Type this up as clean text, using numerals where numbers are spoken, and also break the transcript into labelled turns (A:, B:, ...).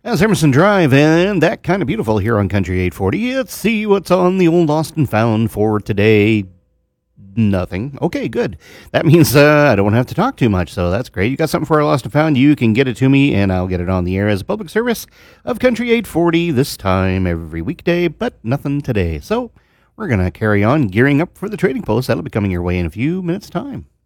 A: That's Emerson Drive, and that kind of beautiful here on Country 840. Let's see what's on the old Lost and Found for today. Nothing. Okay, good. That means I don't have to talk too much, so that's great. You got something for our Lost and Found? You can get it to me, and I'll get it on the air as a public service of Country 840 this time every weekday, but nothing today. So we're going to carry on gearing up for the trading post. That'll be coming your way in a few minutes' time.